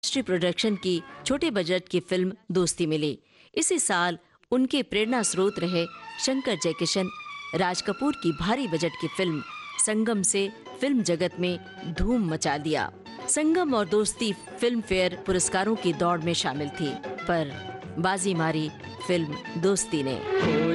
राष्ट्रीय प्रोडक्शन की छोटे बजट की फिल्म दोस्ती मिली। इसी साल उनके प्रेरणा स्रोत रहे शंकर जयकिशन, राज कपूर की भारी बजट की फिल्म संगम से फिल्म जगत में धूम मचा दिया। संगम और दोस्ती फिल्म फेयर पुरस्कारों की दौड़ में शामिल थी, पर बाजी मारी फिल्म दोस्ती ने।